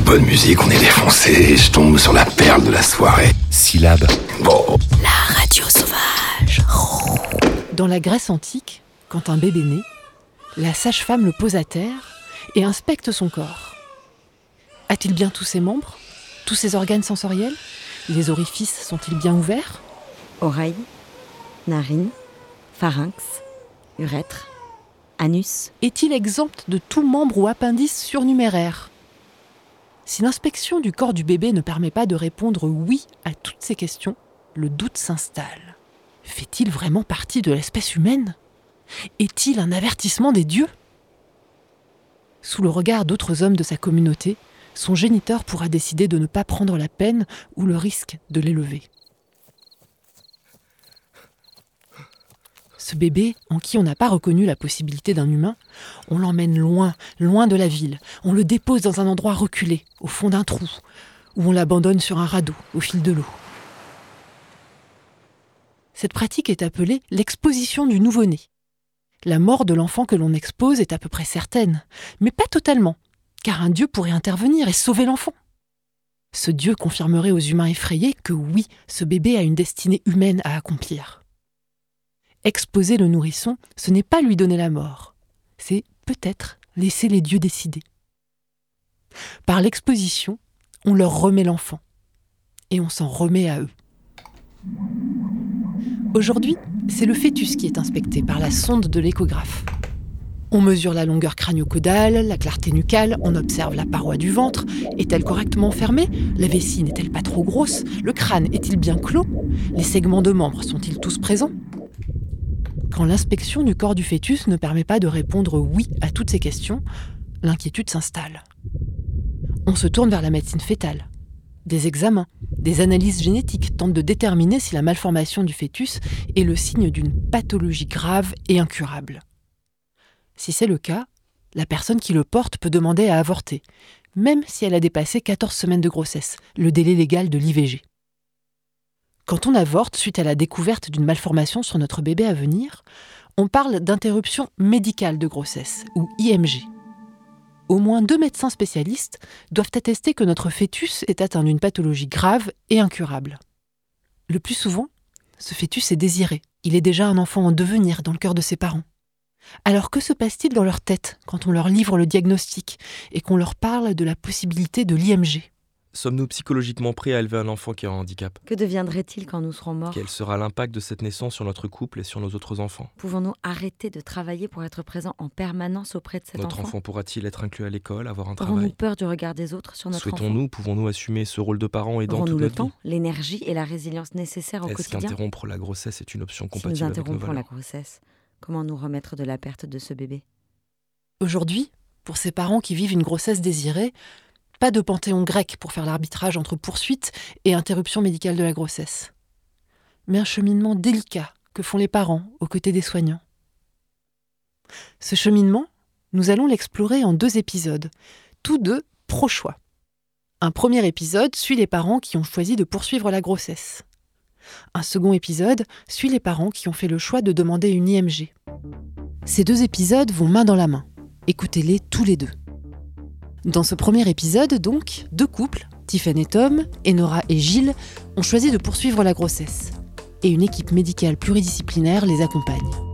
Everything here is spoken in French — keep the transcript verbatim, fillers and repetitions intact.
bonne musique, on est défoncé. Je tombe sur la perle de la soirée. Syllabe. Bon. La radio sauvage. Dans la Grèce antique, quand un bébé naît, la sage-femme le pose à terre et inspecte son corps. A-t-il bien tous ses membres ? Tous ses organes sensoriels ? Les orifices sont-ils bien ouverts ? Oreilles, narines, pharynx, urètre, anus. Est-il exempt de tout membre ou appendice surnuméraire ? Si l'inspection du corps du bébé ne permet pas de répondre oui à toutes ces questions, le doute s'installe. Fait-il vraiment partie de l'espèce humaine ? Est-il un avertissement des dieux ? Sous le regard d'autres hommes de sa communauté, son géniteur pourra décider de ne pas prendre la peine ou le risque de l'élever. Ce bébé, en qui on n'a pas reconnu la possibilité d'un humain, on l'emmène loin, loin de la ville. On le dépose dans un endroit reculé, au fond d'un trou, ou on l'abandonne sur un radeau, au fil de l'eau. Cette pratique est appelée l'exposition du nouveau-né. La mort de l'enfant que l'on expose est à peu près certaine, mais pas totalement, car un dieu pourrait intervenir et sauver l'enfant. Ce dieu confirmerait aux humains effrayés que oui, ce bébé a une destinée humaine à accomplir. Exposer le nourrisson, ce n'est pas lui donner la mort, c'est peut-être laisser les dieux décider. Par l'exposition, on leur remet l'enfant, et on s'en remet à eux. Aujourd'hui, c'est le fœtus qui est inspecté par la sonde de l'échographe. On mesure la longueur crânio-caudale, la clarté nucale, on observe la paroi du ventre. Est-elle correctement fermée ? La vessie n'est-elle pas trop grosse ? Le crâne est-il bien clos ? Les segments de membres sont-ils tous présents ? Quand l'inspection du corps du fœtus ne permet pas de répondre oui à toutes ces questions, l'inquiétude s'installe. On se tourne vers la médecine fœtale. Des examens, des analyses génétiques tentent de déterminer si la malformation du fœtus est le signe d'une pathologie grave et incurable. Si c'est le cas, la personne qui le porte peut demander à avorter, même si elle a dépassé quatorze semaines de grossesse, le délai légal de l'I V G. Quand on avorte suite à la découverte d'une malformation sur notre bébé à venir, on parle d'interruption médicale de grossesse, ou I M G. Au moins deux médecins spécialistes doivent attester que notre fœtus est atteint d'une pathologie grave et incurable. Le plus souvent, ce fœtus est désiré. Il est déjà un enfant en devenir dans le cœur de ses parents. Alors que se passe-t-il dans leur tête quand on leur livre le diagnostic et qu'on leur parle de la possibilité de l'I M G ? Sommes-nous psychologiquement prêts à élever un enfant qui a un handicap ? Que deviendrait-il quand nous serons morts ? Quel sera l'impact de cette naissance sur notre couple et sur nos autres enfants ? Pouvons-nous arrêter de travailler pour être présents en permanence auprès de cet Notre enfant ? enfant pourra-t-il être inclus à l'école, avoir un Aurons-nous travail ? peur du regard des autres sur notre enfant ? Souhaitons-nous, pouvons-nous assumer ce rôle de parents aidant Aurons-nous toute le notre temps, vie ? l'énergie et la résilience nécessaires au Est-ce quotidien ? qu'interrompre la grossesse est une option Si compatible nous avec nos interrompons la valeurs ? grossesse, comment nous remettre de la perte de ce bébé ? Aujourd'hui, pour ces parents qui vivent une grossesse désirée, pas de panthéon grec pour faire l'arbitrage entre poursuite et interruption médicale de la grossesse. Mais un cheminement délicat que font les parents aux côtés des soignants. Ce cheminement, nous allons l'explorer en deux épisodes, tous deux pro-choix. Un premier épisode suit les parents qui ont choisi de poursuivre la grossesse. Un second épisode suit les parents qui ont fait le choix de demander une I M G. Ces deux épisodes vont main dans la main. Écoutez-les tous les deux. Dans ce premier épisode, donc, deux couples, Tiffany et Tom, et Nora et Gilles, ont choisi de poursuivre la grossesse. Et une équipe médicale pluridisciplinaire les accompagne.